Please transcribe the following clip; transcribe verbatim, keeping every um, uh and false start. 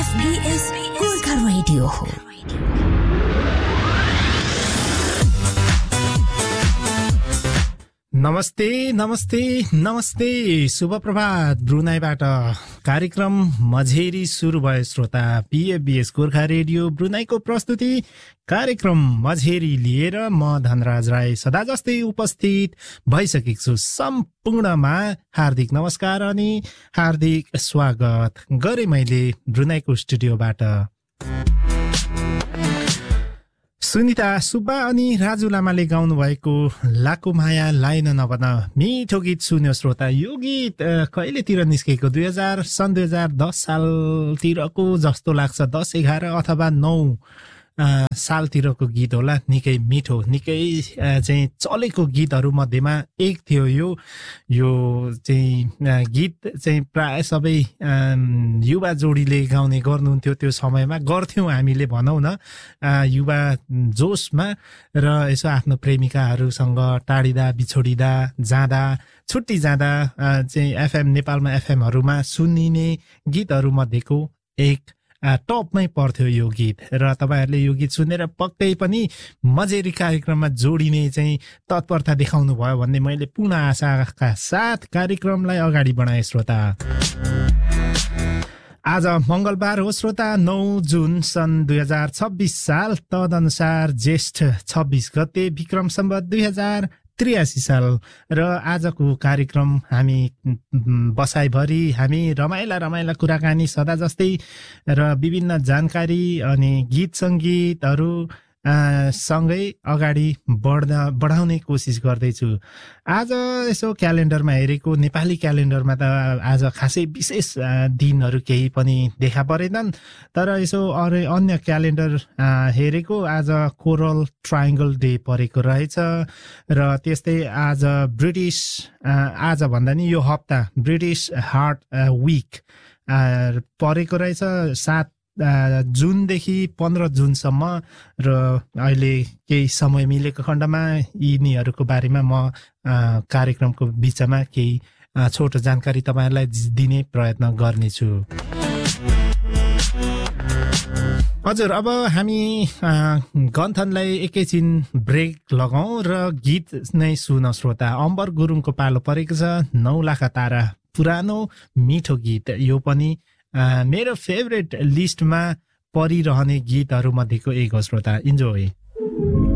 SBS Gorkha radio हो। नमस्ते नमस्ते नमस्ते शुभ प्रभात। ब्रुनाईबाट कार्यक्रम मझेरी सुरु भयो श्रोता। पीएबीएस गोर्खा रेडियो ब्रुनाईको प्रस्तुति कार्यक्रम मझेरी लिएर म धनराज राई सदा जस्तै उपस्थित भइसकेको छु। सम्पूर्णमा हार्दिक नमस्कार अनि हार्दिक स्वागत गरे मैले ब्रुनाईको स्टुडियोबाट। सुनिता सुब्बा अनि राजु लामाले गाउनु भएको लाको माया लाइन नभन मिठो गीत सुन्यो श्रोता। यो गीत कहिलेतिर निस्केको दुई हजार सन् दुई हजार दस सालतिरको जस्तो लाग्छ। दस एघार अथवा नौ सालतिरको गीत होला। निकै मिठो निकै चाहिँ चलेको गीतहरू मध्येमा एक थियो यो यो चाहिँ गीत चाहिँ प्राय सबै युवा जोडीले गाउने गर्नुहुन्थ्यो। त्यो समयमा गर्थ्यौँ हामीले भनौँ न युवा जोसमा। र यसो आफ्नो प्रेमिकाहरूसँग टाढिँदा बिछोडिँदा जाँदा छुट्टी जाँदा चाहिँ एफएम नेपालमा एफएमहरूमा सुनिने गीतहरू मध्येको एक टपमै पर्थ्यो यो गीत। र तपाईँहरूले यो गीत सुनेर पक्कै पनि मझेरी कार्यक्रममा जोडिने चाहिँ तत्परता देखाउनु भयो भन्ने मैले पूर्ण आशाका साथ कार्यक्रमलाई अगाडि बढाएँ श्रोता। आज मंगलबार हो श्रोता, नौ जुन सन् दुई हजार छब्बिस साल, तदनुसार ज्येष्ठ छब्बिस गते, विक्रम सम्वत दुई हजार त्रियासी साल। र आजको कार्यक्रम हामी बसाइभरि हामी रमाइला रमाइला कुराकानी सदा जस्तै र विभिन्न जानकारी अनि गीत सङ्गीतहरू सँगै अगाडि बढ्दा बढाउने कोसिस गर्दैछु। आज यसो क्यालेन्डरमा हेरेको, नेपाली क्यालेन्डरमा त आज खासै विशेष दिनहरू केही पनि देखा परेनन्। तर यसो अरू अन्य क्यालेन्डर हेरेको आज कोरल ट्रायङ्गल डे परेको रहेछ। र त्यस्तै आज ब्रिटिस आज भन्दा नि यो हप्ता ब्रिटिस हार्ट विक परेको रहेछ। सात जुनदेखि पन्ध्र जुनसम्म। र अहिले केही समय मिलेको खण्डमा यिनीहरूको बारेमा म कार्यक्रमको बिचमा केही छोटो जानकारी तपाईँहरूलाई दिने प्रयत्न गर्नेछु। हजुर, अब हामी गन्थनलाई एकैछिन ब्रेक लगाउँ र गीत नै सुन श्रोता। अम्बर गुरुङको पालो परेको छ नौ लाख तारा, पुरानो मिठो गीत। यो पनि मेरो फेभरेट लिस्टमा परिरहने गीतहरू मध्येको एक हो श्रोता। इन्जोय।